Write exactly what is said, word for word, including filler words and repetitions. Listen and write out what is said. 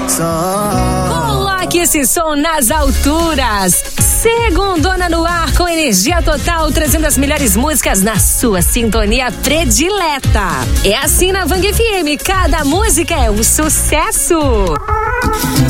Coloque esse som nas alturas. Segundona no ar com energia total, trazendo as melhores músicas na sua sintonia predileta. É assim na Vang F M, cada música é um sucesso.